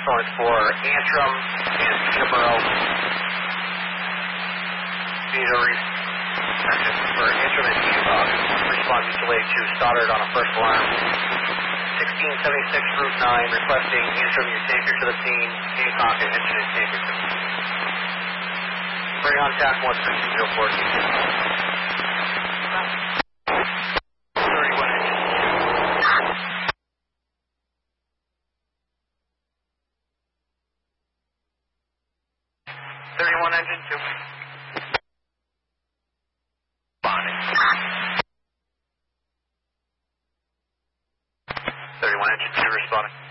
Excellent for Antrim and Peterborough. For Antrim and Peterborough. Response is delayed to Stoddard on a first alarm. 1676 Route 9 requesting Antrim unit tanker to the scene. Hancock and engine and tanker to the scene. Bring on TAC 1604. 31 engine 2. 31 engine 2. Bonding. 31 engine 2 responding.